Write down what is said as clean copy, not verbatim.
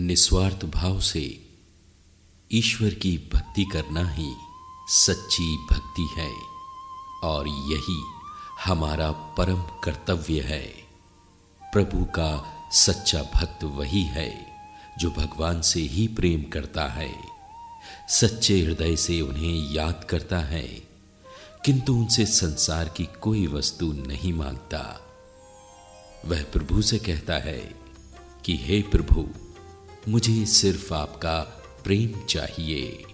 निस्वार्थ भाव से ईश्वर की भक्ति करना ही सच्ची भक्ति है और यही हमारा परम कर्तव्य है। प्रभु का सच्चा भक्त वही है जो भगवान से ही प्रेम करता है, सच्चे हृदय से उन्हें याद करता है, किंतु उनसे संसार की कोई वस्तु नहीं मांगता। वह प्रभु से कहता है कि हे प्रभु, मुझे सिर्फ आपका प्रेम चाहिए।